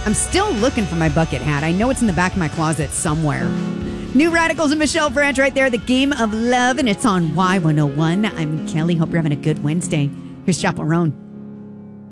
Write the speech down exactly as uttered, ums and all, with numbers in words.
I'm still looking for my bucket hat. I know it's in the back of my closet somewhere. New Radicals and Michelle Branch right there. The Game of Love, and it's on Y one oh one. I'm Kelly. Hope you're having a good Wednesday. Here's Chaperone.